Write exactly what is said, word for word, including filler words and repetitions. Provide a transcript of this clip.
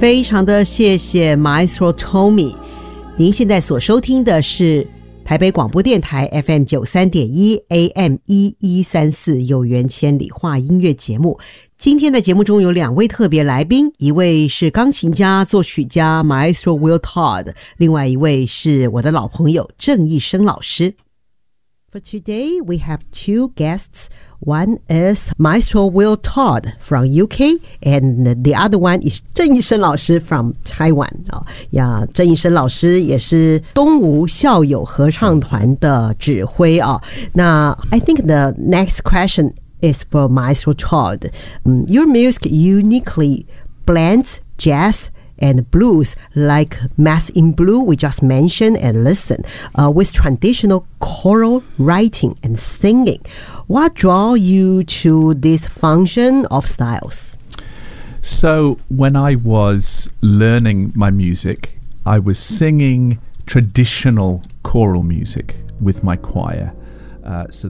非常的谢谢 Maestro Tommy。 您现在所收听的是台北广播电台 F M 九十三点一 A M 一一三四有缘千里话音乐节目。今天的节目中有两位特别来宾，一位是钢琴家作曲家 Maestro Will Todd， 另外一位是我的老朋友郑义生老师。 For today we have two guests. One is Maestro Will Todd from U K, and the other one is 郑义生老师 from Taiwan. 啊呀，郑义生老师也是东吴校友合唱团的指挥啊。那 I think the next question is for Maestro Todd. Um, your music uniquely blends jazz and blues, like Mass in Blue we just mentioned and listened, uh, with traditional choral writing and singing. What draw you to this function of styles? So when I was learning my music, I was singing traditional choral music with my choir. Uh, so